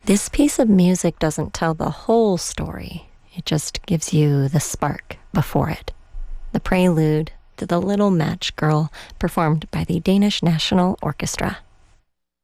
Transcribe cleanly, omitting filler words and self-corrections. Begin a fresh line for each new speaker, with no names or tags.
This piece of music doesn't tell the whole story. It just gives you the spark before it. The prelude to The Little Match Girl, performed by the Danish National Orchestra.